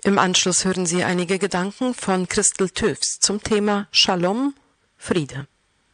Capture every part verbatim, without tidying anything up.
Im Anschluss hören Sie einige Gedanken von Christel Töfs zum Thema Shalom, Friede.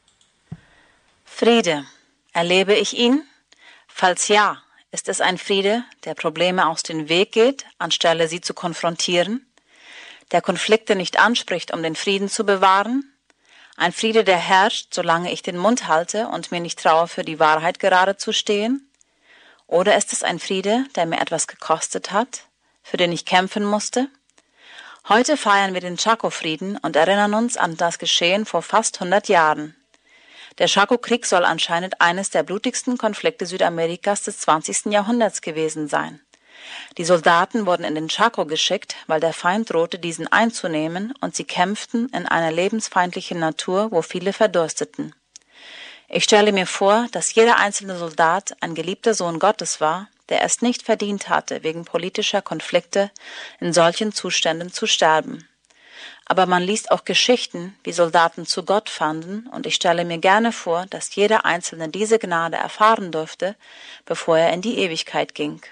Friede. Erlebe ich ihn? Falls ja, ist es ein Friede, der Probleme aus dem Weg geht, anstelle sie zu konfrontieren? Der Konflikte nicht anspricht, um den Frieden zu bewahren? Ein Friede, der herrscht, solange ich den Mund halte und mir nicht traue, für die Wahrheit gerade zu stehen? Oder ist es ein Friede, der mir etwas gekostet hat, für den ich kämpfen musste? Heute feiern wir den Chaco-Frieden und erinnern uns an das Geschehen vor fast hundert Jahren. Der Chaco-Krieg soll anscheinend eines der blutigsten Konflikte Südamerikas des zwanzigsten Jahrhunderts gewesen sein. Die Soldaten wurden in den Chaco geschickt, weil der Feind drohte, diesen einzunehmen, und sie kämpften in einer lebensfeindlichen Natur, wo viele verdursteten. Ich stelle mir vor, dass jeder einzelne Soldat ein geliebter Sohn Gottes war, der es nicht verdient hatte, wegen politischer Konflikte in solchen Zuständen zu sterben. Aber man liest auch Geschichten, wie Soldaten zu Gott fanden, und ich stelle mir gerne vor, dass jeder Einzelne diese Gnade erfahren durfte, bevor er in die Ewigkeit ging.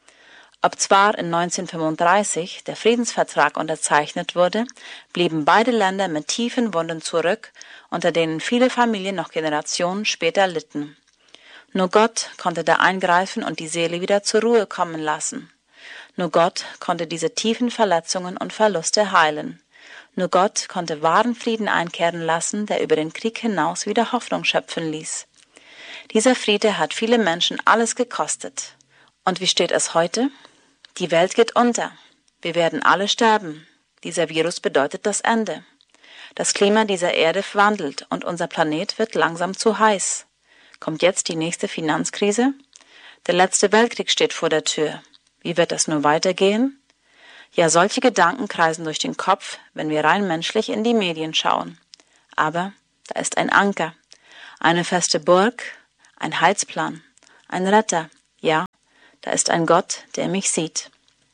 Ob zwar in neunzehnhundertfünfunddreißig der Friedensvertrag unterzeichnet wurde, blieben beide Länder mit tiefen Wunden zurück, unter denen viele Familien noch Generationen später litten. Nur Gott konnte da eingreifen und die Seele wieder zur Ruhe kommen lassen. Nur Gott konnte diese tiefen Verletzungen und Verluste heilen. Nur Gott konnte wahren Frieden einkehren lassen, der über den Krieg hinaus wieder Hoffnung schöpfen ließ. Dieser Friede hat viele Menschen alles gekostet. Und wie steht es heute? Die Welt geht unter. Wir werden alle sterben. Dieser Virus bedeutet das Ende. Das Klima dieser Erde wandelt und unser Planet wird langsam zu heiß. Kommt jetzt die nächste Finanzkrise? Der letzte Weltkrieg steht vor der Tür. Wie wird es nur weitergehen? Ja, solche Gedanken kreisen durch den Kopf, wenn wir rein menschlich in die Medien schauen. Aber da ist ein Anker, eine feste Burg, ein Heilsplan, ein Retter. Ja, da ist ein Gott, der mich sieht.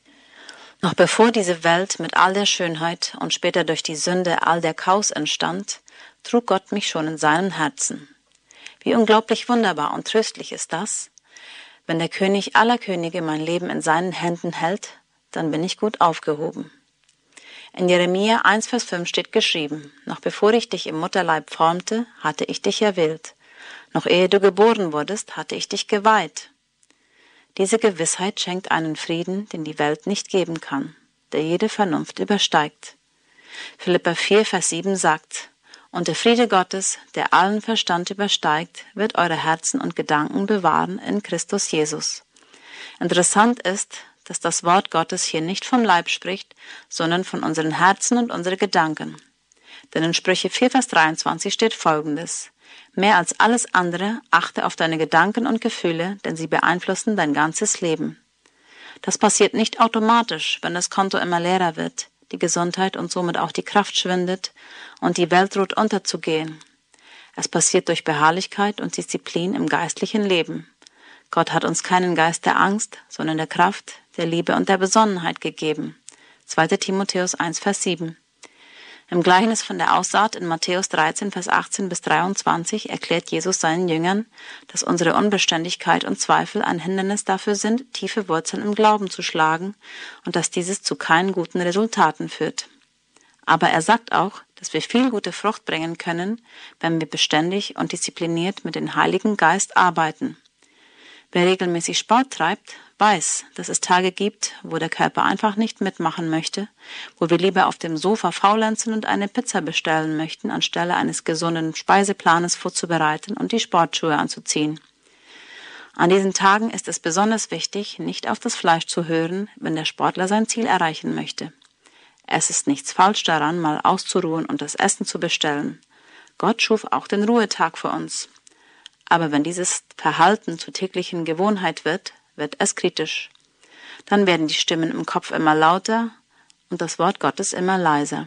Noch bevor diese Welt mit all der Schönheit und später durch die Sünde all der Chaos entstand, trug Gott mich schon in seinem Herzen. Wie unglaublich wunderbar und tröstlich ist das, wenn der König aller Könige mein Leben in seinen Händen hält, dann bin ich gut aufgehoben. In Jeremia eins Vers fünf steht geschrieben: Noch bevor ich dich im Mutterleib formte, hatte ich dich erwählt. Noch ehe du geboren wurdest, hatte ich dich geweiht. Diese Gewissheit schenkt einen Frieden, den die Welt nicht geben kann, der jede Vernunft übersteigt. Philipper vier Vers sieben sagt: Und der Friede Gottes, der allen Verstand übersteigt, wird eure Herzen und Gedanken bewahren in Christus Jesus. Interessant ist, dass das Wort Gottes hier nicht vom Leib spricht, sondern von unseren Herzen und unseren Gedanken. Denn in Sprüche vier Vers dreiundzwanzig steht Folgendes: Mehr als alles andere achte auf deine Gedanken und Gefühle, denn sie beeinflussen dein ganzes Leben. Das passiert nicht automatisch, wenn das Konto immer leerer wird, die Gesundheit und somit auch die Kraft schwindet und die Welt droht unterzugehen. Es passiert durch Beharrlichkeit und Disziplin im geistlichen Leben. Gott hat uns keinen Geist der Angst, sondern der Kraft, der Liebe und der Besonnenheit gegeben. zweiter Timotheus eins Vers sieben. Im Gleichnis von der Aussaat in Matthäus dreizehn Vers achtzehn bis dreiundzwanzig erklärt Jesus seinen Jüngern, dass unsere Unbeständigkeit und Zweifel ein Hindernis dafür sind, tiefe Wurzeln im Glauben zu schlagen und dass dieses zu keinen guten Resultaten führt. Aber er sagt auch, dass wir viel gute Frucht bringen können, wenn wir beständig und diszipliniert mit dem Heiligen Geist arbeiten. Wer regelmäßig Sport treibt, weiß, dass es Tage gibt, wo der Körper einfach nicht mitmachen möchte, wo wir lieber auf dem Sofa faulenzen und eine Pizza bestellen möchten, anstelle eines gesunden Speiseplanes vorzubereiten und die Sportschuhe anzuziehen. An diesen Tagen ist es besonders wichtig, nicht auf das Fleisch zu hören, wenn der Sportler sein Ziel erreichen möchte. Es ist nichts falsch daran, mal auszuruhen und das Essen zu bestellen. Gott schuf auch den Ruhetag für uns. Aber wenn dieses Verhalten zur täglichen Gewohnheit wird, wird es kritisch. Dann werden die Stimmen im Kopf immer lauter und das Wort Gottes immer leiser.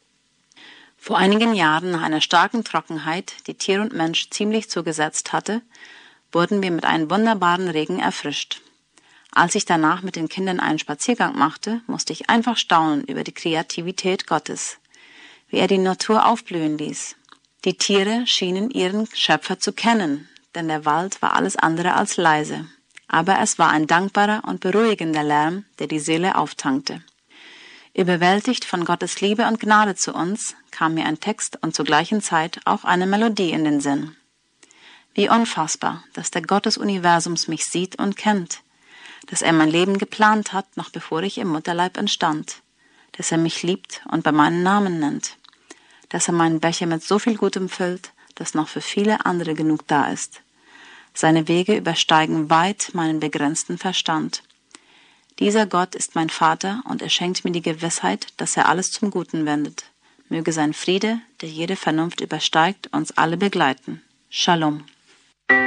Vor einigen Jahren, nach einer starken Trockenheit, die Tier und Mensch ziemlich zugesetzt hatte, wurden wir mit einem wunderbaren Regen erfrischt. Als ich danach mit den Kindern einen Spaziergang machte, musste ich einfach staunen über die Kreativität Gottes, wie er die Natur aufblühen ließ. Die Tiere schienen ihren Schöpfer zu kennen, denn der Wald war alles andere als leise. Aber es war ein dankbarer und beruhigender Lärm, der die Seele auftankte. Überwältigt von Gottes Liebe und Gnade zu uns, kam mir ein Text und zur gleichen Zeit auch eine Melodie in den Sinn. Wie unfassbar, dass der Gott des Universums mich sieht und kennt, dass er mein Leben geplant hat, noch bevor ich im Mutterleib entstand, dass er mich liebt und bei meinem Namen nennt, dass er meinen Becher mit so viel Gutem füllt, dass noch für viele andere genug da ist. Seine Wege übersteigen weit meinen begrenzten Verstand. Dieser Gott ist mein Vater und er schenkt mir die Gewissheit, dass er alles zum Guten wendet. Möge sein Friede, der jede Vernunft übersteigt, uns alle begleiten. Shalom.